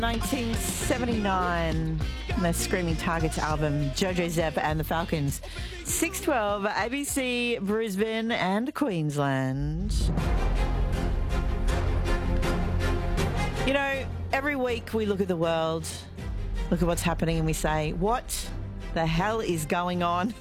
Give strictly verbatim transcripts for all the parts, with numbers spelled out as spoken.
nineteen seventy-nine, the Screaming Targets album, Jojo Zep and the Falcons. six twelve, A B C, Brisbane and Queensland. You know, every week we look at the world, look at what's happening, and we say, what the hell is going on?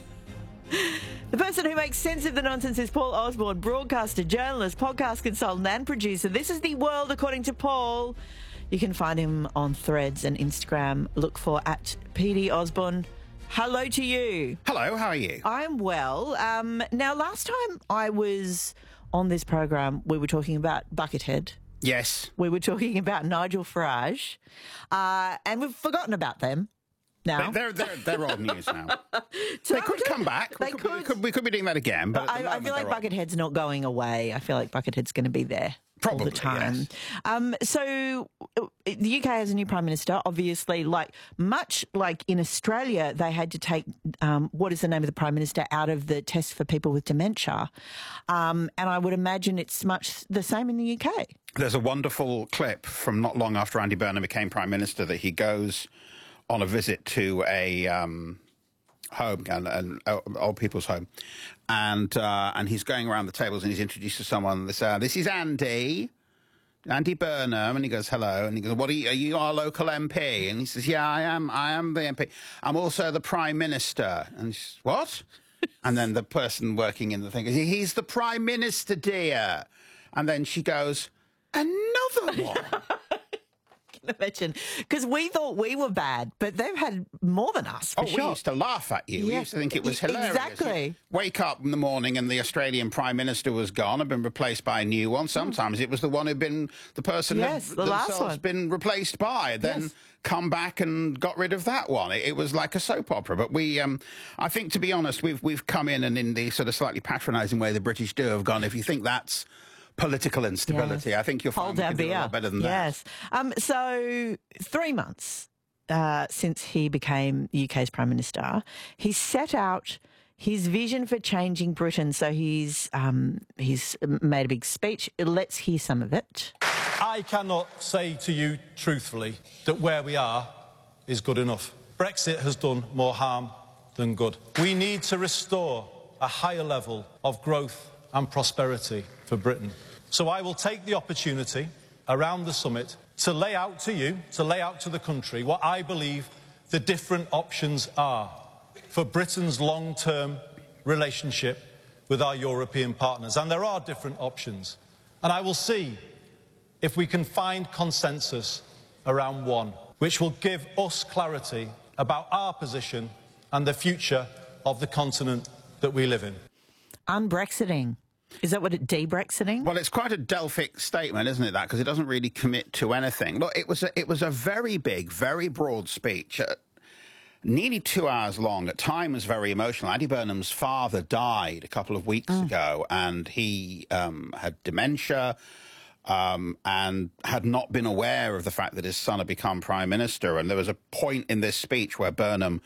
The person who makes sense of the nonsense is Paul Osborne, broadcaster, journalist, podcast consultant and producer. This is The World According to Paul. You can find him on Threads and Instagram. Look for at P D Osborne. Hello to you. Hello, how are you? I'm well. Um, now, last time I was on this program, we were talking about Buckethead. Yes. We were talking about Nigel Farage. Uh, and we've forgotten about them now. They're, they're, they're old news now. So they could come back. They we, could, could. We, could, we could be doing that again. But, but I, I feel like Buckethead's not going away. I feel like Buckethead's going to be there. Probably, all the time. Yes. Um, so the U K has a new Prime Minister, obviously, like much like in Australia, they had to take, um, what is the name of the Prime Minister out of the test for people with dementia. Um, and I would imagine it's much the same in the U K. There's a wonderful clip from not long after Andy Burnham became Prime Minister that he goes on a visit to a um, home, an, an old people's home, and uh, and he's going around the tables and he's introduced to someone. This uh, this is Andy, Andy Burnham, and he goes hello, and he goes, "What are you? Are you our local M P?" And he says, "Yeah, I am. I am the M P. I'm also the Prime Minister." And she says, "What?" And then the person working in the thing goes, "He's the Prime Minister, dear." And then she goes, "Another one." Imagine, because we thought we were bad, but they've had more than us. For oh, sure. We used to laugh at you. Yeah. We used to think it was hilarious. Exactly. You'd wake up in the morning and the Australian Prime Minister was gone and been replaced by a new one. Sometimes mm. it was the one who'd been the person yes, who the themselves last one. been replaced by. Then yes. come back and got rid of that one. It, it was like a soap opera. But we, um, I think, to be honest, we've we've come in and in the sort of slightly patronising way the British do have gone, if you think that's political instability, yes. I think you'll find we can do a lot better than yes. that. Yes. Um, so three months uh, since he became U K's Prime Minister, he set out his vision for changing Britain. So he's um, he's made a big speech. Let's hear some of it. I cannot say to you truthfully that where we are is good enough. Brexit has done more harm than good. We need to restore a higher level of growth and prosperity for Britain. So I will take the opportunity around the summit to lay out to you, to lay out to the country, what I believe the different options are for Britain's long-term relationship with our European partners. And there are different options. And I will see if we can find consensus around one, which will give us clarity about our position and the future of the continent that we live in. Unbrexiting. Is that what it, de-Brexiting? Well, it's quite a Delphic statement, isn't it, that? Because it doesn't really commit to anything. Look, it was a, it was a very big, very broad speech, uh, nearly two hours long, at times very emotional. Andy Burnham's father died a couple of weeks mm. ago, and he um, had dementia um, and had not been aware of the fact that his son had become Prime Minister. And there was a point in this speech where Burnham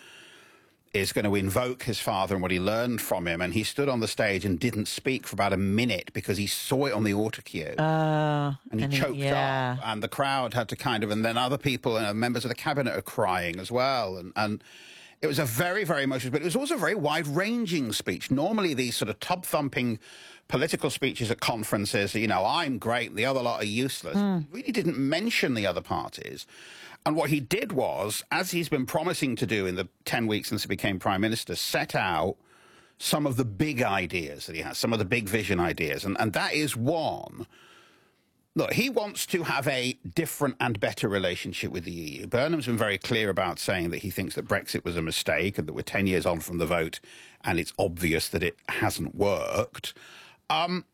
is going to invoke his father and what he learned from him, and he stood on the stage and didn't speak for about a minute because he saw it on the autocue, uh, and he and choked he, yeah. up, and the crowd had to kind of, and then other people and uh, members of the cabinet are crying as well, and, and it was a very, very emotional, but it was also a very wide-ranging speech. Normally these sort of tub-thumping political speeches at conferences, you know, I'm great, the other lot are useless, mm. really didn't mention the other parties. And what he did was, as he's been promising to do in the ten weeks since he became Prime Minister, set out some of the big ideas that he has, some of the big vision ideas. And, and that is one. Look, he wants to have a different and better relationship with the E U. Burnham's been very clear about saying that he thinks that Brexit was a mistake and that we're ten years on from the vote and it's obvious that it hasn't worked. Um,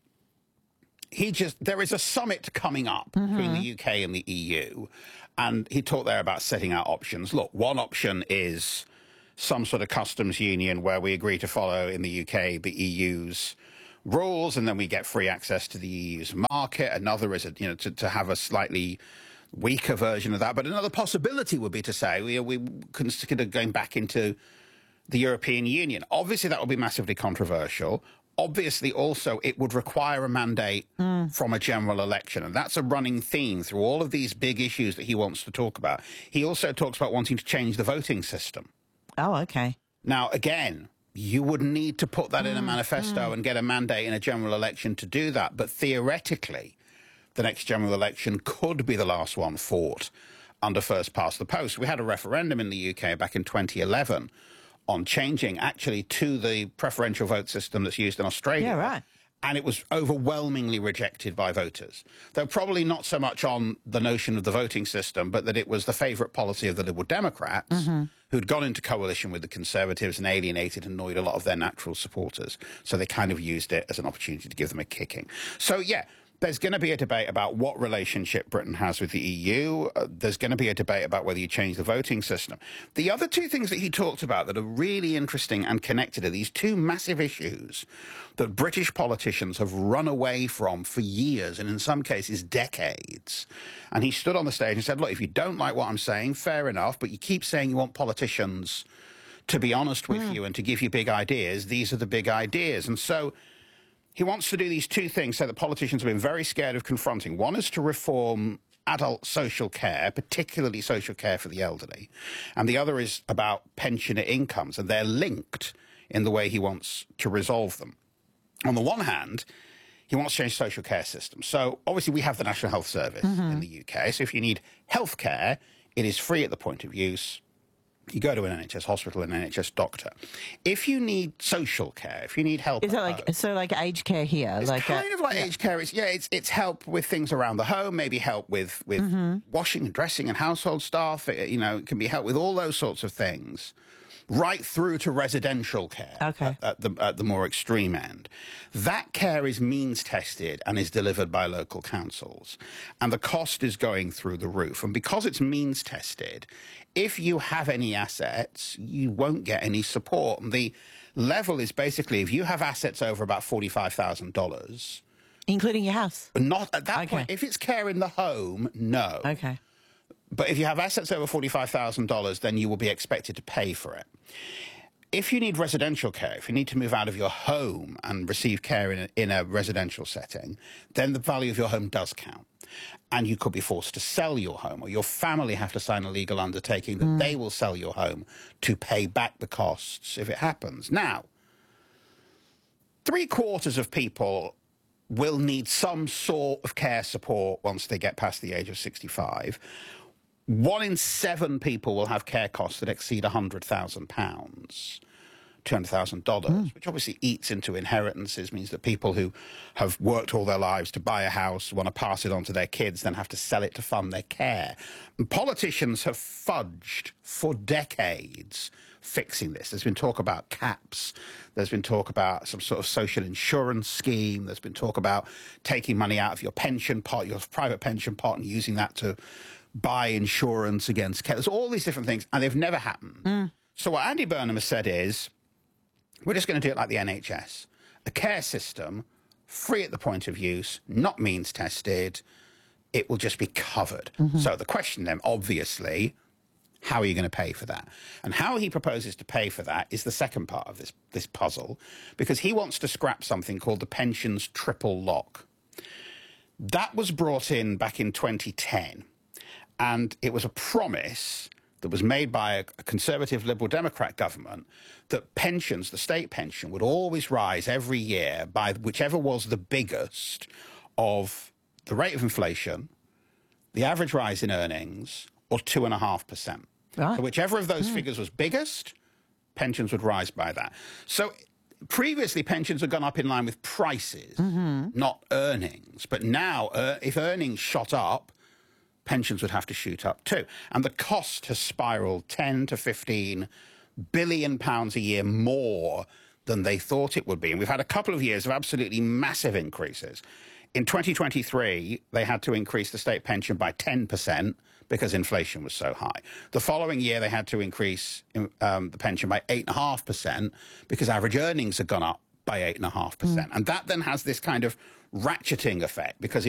he just, there is a summit coming up mm-hmm. between the U K and the E U, and he talked there about setting out options. Look, one option is some sort of customs union where we agree to follow in the U K the E U's rules, and then we get free access to the E U's market. Another is, a, you know, to, to have a slightly weaker version of that. But another possibility would be to say we, we consider going back into the European Union. Obviously, that would be massively controversial. obviously also it would require a mandate mm. from a general election. And that's a running theme through all of these big issues that he wants to talk about. He also talks about wanting to change the voting system. Oh, okay. Now, again, you would need to put that mm. in a manifesto mm. and get a mandate in a general election to do that. But theoretically, the next general election could be the last one fought under first past the post. We had a referendum in the U K back in twenty eleven on changing actually to the preferential vote system that's used in Australia. Yeah, right. And it was overwhelmingly rejected by voters. Though probably not so much on the notion of the voting system, but that it was the favourite policy of the Liberal Democrats, mm-hmm. who'd gone into coalition with the Conservatives and alienated and annoyed a lot of their natural supporters. So they kind of used it as an opportunity to give them a kicking. So, yeah, there's going to be a debate about what relationship Britain has with the E U. Uh, there's going to be a debate about whether you change the voting system. The other two things that he talked about that are really interesting and connected are these two massive issues that British politicians have run away from for years and in some cases decades. And he stood on the stage and said, look, if you don't like what I'm saying, fair enough, but you keep saying you want politicians to be honest with mm. you and to give you big ideas. These are the big ideas. And so he wants to do these two things so that politicians have been very scared of confronting. One is to reform adult social care, particularly social care for the elderly. And the other is about pensioner incomes, and they're linked in the way he wants to resolve them. On the one hand, he wants to change the social care system. So obviously we have the National Health Service mm-hmm. in the U K. So if you need health care, it is free at the point of use. You go to an N H S hospital and an N H S doctor. If you need social care, if you need help, is that like home, so like aged care here? It's like kind a, of like yeah. aged care. It's yeah, it's it's help with things around the home, maybe help with with mm-hmm. washing and dressing and household stuff. It, you know, it can be help with all those sorts of things, right through to residential care. Okay. At, at the at the more extreme end, that care is means tested and is delivered by local councils, and the cost is going through the roof. And because it's means tested, if you have any assets, you won't get any support. And the level is basically if you have assets over about forty-five thousand dollars. Including your house? Not at that okay. point. If it's care in the home, no. Okay. But if you have assets over forty-five thousand dollars, then you will be expected to pay for it. If you need residential care, if you need to move out of your home and receive care in a, in a residential setting, then the value of your home does count. And you could be forced to sell your home, or your family have to sign a legal undertaking that mm. they will sell your home to pay back the costs if it happens. Now, three quarters of people will need some sort of care support once they get past the age of sixty-five. One in seven people will have care costs that exceed one hundred thousand pounds, two hundred thousand dollars, mm. which obviously eats into inheritances, means that people who have worked all their lives to buy a house, want to pass it on to their kids, then have to sell it to fund their care. And politicians have fudged for decades fixing this. There's been talk about caps. There's been talk about some sort of social insurance scheme. There's been talk about taking money out of your pension pot, your private pension pot, and using that to buy insurance against care. There's all these different things, and they've never happened. Mm. So what Andy Burnham has said is, we're just going to do it like the N H S. A care system, free at the point of use, not means tested. It will just be covered. Mm-hmm. So the question then, obviously, how are you going to pay for that? And how he proposes to pay for that is the second part of this, this puzzle, because he wants to scrap something called the pensions triple lock. That was brought in back in twenty ten. And it was a promise that was made by a, a Conservative Liberal Democrat government that pensions, the state pension, would always rise every year by whichever was the biggest of the rate of inflation, the average rise in earnings, or two and a half percent. Right. So whichever of those mm. figures was biggest, pensions would rise by that. So previously, pensions had gone up in line with prices, mm-hmm. not earnings. But now, uh, if earnings shot up, pensions would have to shoot up too. And the cost has spiraled ten to fifteen billion pounds a year more than they thought it would be. And we've had a couple of years of absolutely massive increases. In twenty twenty-three, they had to increase the state pension by ten percent because inflation was so high. The following year, they had to increase um, the pension by eight point five percent because average earnings had gone up by eight point five percent. Mm. And that then has this kind of ratcheting effect because